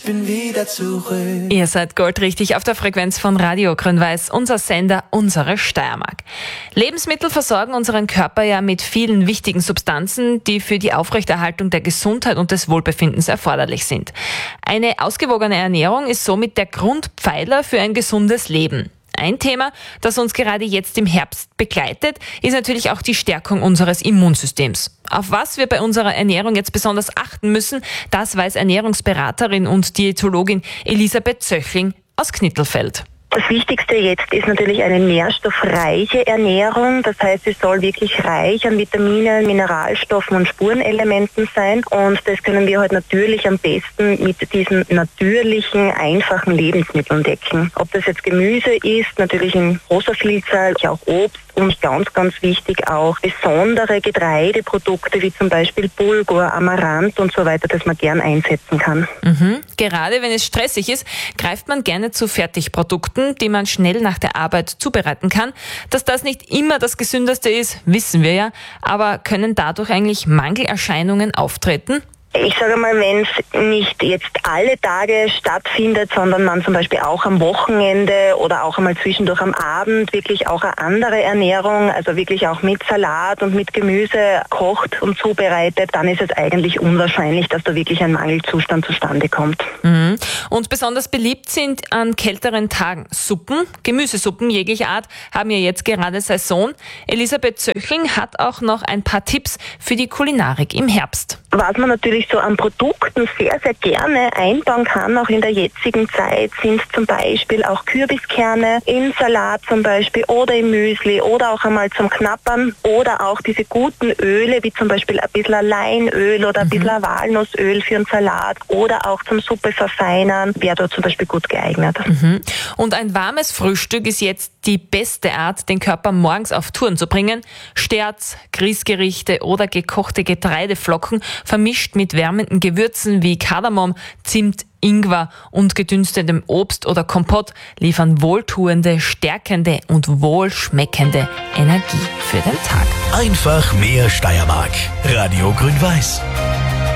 bin wieder zurück. Ihr seid goldrichtig auf der Frequenz von Radio Grün-Weiß, unser Sender, unsere Steiermark. Lebensmittel versorgen unseren Körper ja mit vielen wichtigen Substanzen, die für die Aufrechterhaltung der Gesundheit und des Wohlbefindens erforderlich sind. Eine ausgewogene Ernährung ist somit der Grundpfeiler für ein gesundes Leben. Ein Thema, das uns gerade jetzt im Herbst begleitet, ist natürlich auch die Stärkung unseres Immunsystems. Auf was wir bei unserer Ernährung jetzt besonders achten müssen, das weiß Ernährungsberaterin und Diätologin Elisabeth Zöchling aus Knittelfeld. Das Wichtigste jetzt ist natürlich eine nährstoffreiche Ernährung. Das heißt, sie soll wirklich reich an Vitaminen, Mineralstoffen und Spurenelementen sein. Und das können wir halt natürlich am besten mit diesen natürlichen, einfachen Lebensmitteln decken. Ob das jetzt Gemüse ist, natürlich in großer Vielzahl, auch Obst und ganz, ganz wichtig auch besondere Getreideprodukte wie zum Beispiel Bulgur, Amaranth und so weiter, das man gern einsetzen kann. Gerade wenn es stressig ist, greift man gerne zu Fertigprodukten, die man schnell nach der Arbeit zubereiten kann. Dass das nicht immer das Gesündeste ist, wissen wir ja, aber können dadurch eigentlich Mangelerscheinungen auftreten? Ich sage mal, wenn es nicht jetzt alle Tage stattfindet, sondern man zum Beispiel auch am Wochenende oder auch einmal zwischendurch am Abend wirklich auch eine andere Ernährung, also wirklich auch mit Salat und mit Gemüse kocht und zubereitet, dann ist es eigentlich unwahrscheinlich, dass da wirklich ein Mangelzustand zustande kommt. Und besonders beliebt sind an kälteren Tagen Suppen. Gemüsesuppen jeglicher Art haben ja jetzt gerade Saison. Elisabeth Zöchling hat auch noch ein paar Tipps für die Kulinarik im Herbst. Was man natürlich so an Produkten sehr, sehr gerne einbauen kann, auch in der jetzigen Zeit, sind zum Beispiel auch Kürbiskerne im Salat zum Beispiel oder im Müsli oder auch einmal zum Knappern oder auch diese guten Öle, wie zum Beispiel ein bisschen Leinöl oder ein bisschen Walnussöl für einen Salat oder auch zum Suppe verfeinern, wäre da zum Beispiel gut geeignet. Und ein warmes Frühstück ist jetzt die beste Art, den Körper morgens auf Touren zu bringen. Sterz, Grießgerichte oder gekochte Getreideflocken vermischt mit wärmenden Gewürzen wie Kardamom, Zimt, Ingwer und gedünstetem Obst oder Kompott liefern wohltuende, stärkende und wohlschmeckende Energie für den Tag. Einfach mehr Steiermark. Radio Grün-Weiß.